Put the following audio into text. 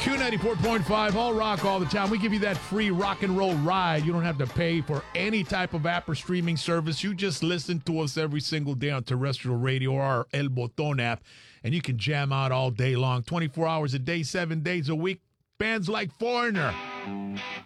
Q94.5, all rock all the time. We give you that free rock and roll ride. You don't have to pay for any type of app or streaming service. You just listen to us every single day on terrestrial radio or our El Boton app, and you can jam out all day long, 24 hours a day, 7 days a week. Bands like Foreigner,